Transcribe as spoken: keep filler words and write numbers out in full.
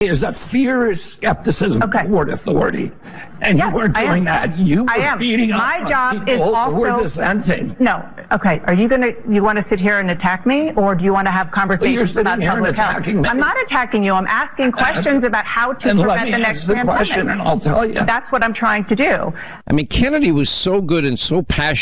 is that fear is skepticism okay. toward authority. And yes, you weren't doing that. You I were am. beating My up job on people is also, who were dissenting. No. Okay. Are you going to, you want to sit here and attack me, or do you want to have conversations well, about public health? Me. I'm not attacking you. I'm asking questions about how to and prevent the next the pandemic. Question and I'll tell you. That's what I'm trying to do. I mean, Kennedy was so good and so passionate